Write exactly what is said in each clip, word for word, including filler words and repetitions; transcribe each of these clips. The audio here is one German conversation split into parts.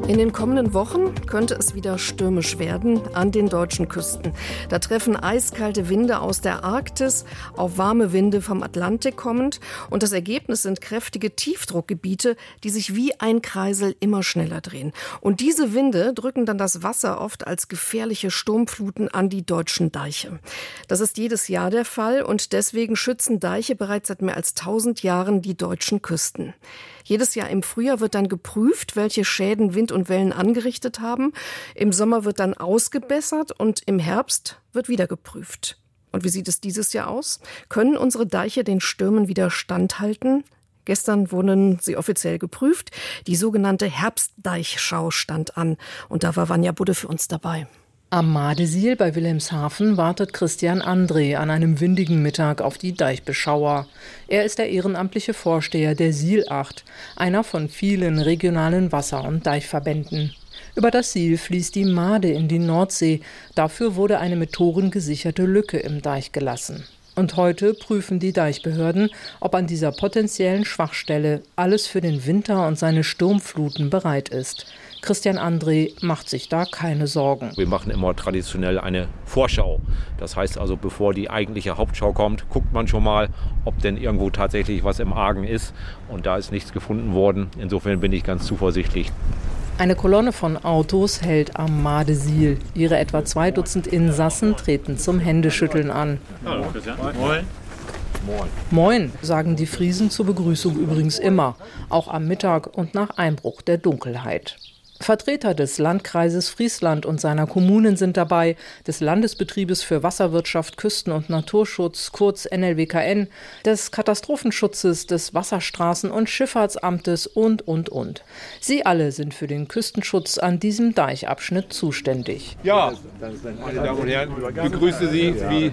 In den kommenden Wochen könnte es wieder stürmisch werden an den deutschen Küsten. Da treffen eiskalte Winde aus der Arktis auf warme Winde vom Atlantik kommend. Und das Ergebnis sind kräftige Tiefdruckgebiete, die sich wie ein Kreisel immer schneller drehen. Und diese Winde drücken dann das Wasser oft als gefährliche Sturmfluten an die deutschen Deiche. Das ist jedes Jahr der Fall und deswegen schützen Deiche bereits seit mehr als tausend Jahren die deutschen Küsten. Jedes Jahr im Frühjahr wird dann geprüft, welche Schäden Wind und Wellen angerichtet haben. Im Sommer wird dann ausgebessert und im Herbst wird wieder geprüft. Und wie sieht es dieses Jahr aus? Können unsere Deiche den Stürmen wieder standhalten? Gestern wurden sie offiziell geprüft. Die sogenannte Herbstdeichschau stand an. Und da war Vanja Budde für uns dabei. Am Madesiel bei Wilhelmshaven wartet Christian André an einem windigen Mittag auf die Deichbeschauer. Er ist der ehrenamtliche Vorsteher der Sielacht, einer von vielen regionalen Wasser- und Deichverbänden. Über das Siel fließt die Made in die Nordsee. Dafür wurde eine mit Toren gesicherte Lücke im Deich gelassen. Und heute prüfen die Deichbehörden, ob an dieser potenziellen Schwachstelle alles für den Winter und seine Sturmfluten bereit ist. Christian André macht sich da keine Sorgen. Wir machen immer traditionell eine Vorschau. Das heißt also, bevor die eigentliche Hauptschau kommt, guckt man schon mal, ob denn irgendwo tatsächlich was im Argen ist. Und da ist nichts gefunden worden. Insofern bin ich ganz zuversichtlich. Eine Kolonne von Autos hält am Madesiel. Ihre etwa zwei Dutzend Insassen treten zum Händeschütteln an. Hallo, Christian. Moin. Moin. Moin, sagen die Friesen zur Begrüßung übrigens immer, auch am Mittag und nach Einbruch der Dunkelheit. Vertreter des Landkreises Friesland und seiner Kommunen sind dabei, des Landesbetriebes für Wasserwirtschaft, Küsten- und Naturschutz, kurz N L W K N, des Katastrophenschutzes, des Wasserstraßen- und Schifffahrtsamtes und, und, und. Sie alle sind für den Küstenschutz an diesem Deichabschnitt zuständig. Ja, meine Damen und Herren, ich begrüße Sie wie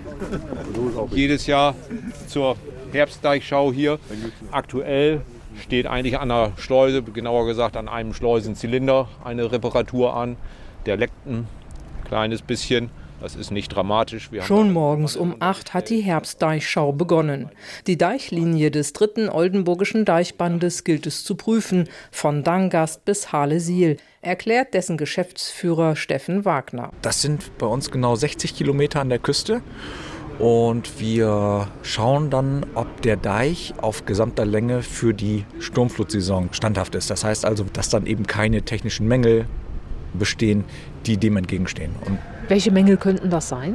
jedes Jahr zur Herbstdeichschau hier. Aktuell steht eigentlich an der Schleuse, genauer gesagt an einem Schleusenzylinder, eine Reparatur an. Der leckt ein kleines bisschen. Das ist nicht dramatisch. Wir Schon morgens um acht hat die Herbstdeichschau begonnen. Die Deichlinie des dritten Oldenburgischen Deichbandes gilt es zu prüfen, von Dangast bis Hahle-Siel, erklärt dessen Geschäftsführer Steffen Wagner. Das sind bei uns genau sechzig Kilometer an der Küste. Und wir schauen dann, ob der Deich auf gesamter Länge für die Sturmflutsaison standhaft ist. Das heißt also, dass dann eben keine technischen Mängel bestehen, die dem entgegenstehen. Und welche Mängel könnten das sein?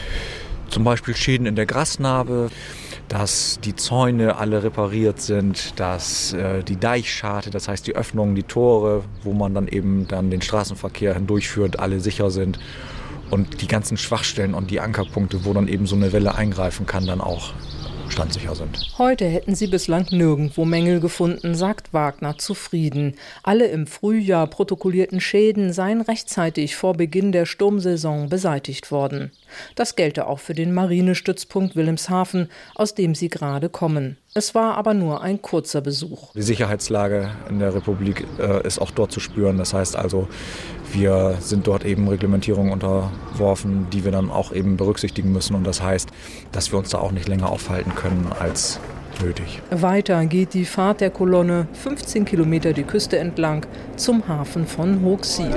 Zum Beispiel Schäden in der Grasnarbe, dass die Zäune alle repariert sind, dass äh, die Deichscharte, das heißt die Öffnungen, die Tore, wo man dann eben dann den Straßenverkehr hindurchführt, alle sicher sind. Und die ganzen Schwachstellen und die Ankerpunkte, wo dann eben so eine Welle eingreifen kann, dann auch standsicher sind. Heute hätten sie bislang nirgendwo Mängel gefunden, sagt Wagner zufrieden. Alle im Frühjahr protokollierten Schäden seien rechtzeitig vor Beginn der Sturmsaison beseitigt worden. Das gelte auch für den Marinestützpunkt Wilhelmshaven, aus dem sie gerade kommen. Es war aber nur ein kurzer Besuch. Die Sicherheitslage in der Republik äh, ist auch dort zu spüren. Das heißt also, wir sind dort eben Reglementierungen unterworfen, die wir dann auch eben berücksichtigen müssen. Und das heißt, dass wir uns da auch nicht länger aufhalten können als nötig. Weiter geht die Fahrt der Kolonne fünfzehn Kilometer die Küste entlang zum Hafen von Hoogsiel.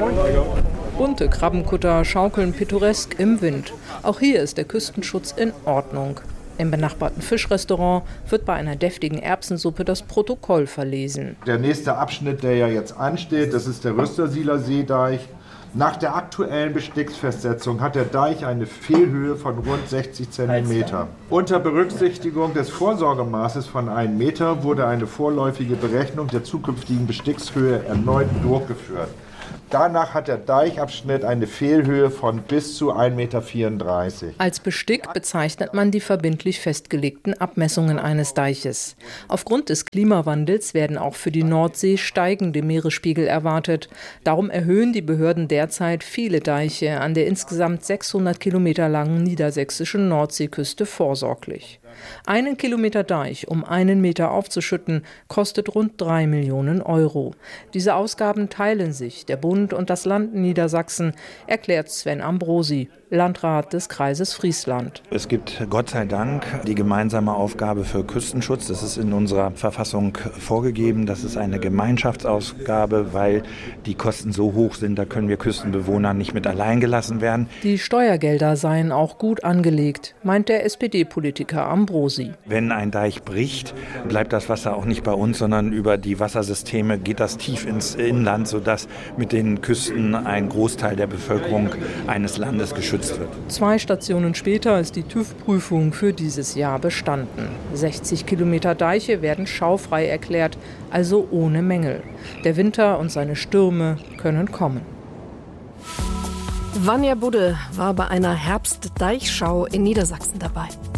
Bunte Krabbenkutter schaukeln pittoresk im Wind. Auch hier ist der Küstenschutz in Ordnung. Im benachbarten Fischrestaurant wird bei einer deftigen Erbsensuppe das Protokoll verlesen. Der nächste Abschnitt, der ja jetzt ansteht, das ist der Rüstersieler Seedeich. Nach der aktuellen Besticksfestsetzung hat der Deich eine Fehlhöhe von rund sechzig Zentimeter. Unter Berücksichtigung des Vorsorgemaßes von einem Meter wurde eine vorläufige Berechnung der zukünftigen Bestickshöhe erneut durchgeführt. Danach hat der Deichabschnitt eine Fehlhöhe von bis zu ein Meter vierunddreißig. Als Bestick bezeichnet man die verbindlich festgelegten Abmessungen eines Deiches. Aufgrund des Klimawandels werden auch für die Nordsee steigende Meeresspiegel erwartet. Darum erhöhen die Behörden derzeit viele Deiche an der insgesamt sechshundert Kilometer langen niedersächsischen Nordseeküste vorsorglich. Einen Kilometer Deich, um einen Meter aufzuschütten, kostet rund drei Millionen Euro. Diese Ausgaben teilen sich der Bund und das Land Niedersachsen, erklärt Sven Ambrosi, Landrat des Kreises Friesland. Es gibt Gott sei Dank die gemeinsame Aufgabe für Küstenschutz. Das ist in unserer Verfassung vorgegeben. Das ist eine Gemeinschaftsausgabe, weil die Kosten so hoch sind, da können wir Küstenbewohner nicht mit allein gelassen werden. Die Steuergelder seien auch gut angelegt, meint der S P D-Politiker Ambrosi. Wenn ein Deich bricht, bleibt das Wasser auch nicht bei uns, sondern über die Wassersysteme geht das tief ins Inland, sodass mit den Küsten ein Großteil der Bevölkerung eines Landes geschützt wird. Zwei Stationen später ist die TÜV-Prüfung für dieses Jahr bestanden. sechzig Kilometer Deiche werden schaufrei erklärt, also ohne Mängel. Der Winter und seine Stürme können kommen. Vanja Budde war bei einer Herbstdeichschau in Niedersachsen dabei.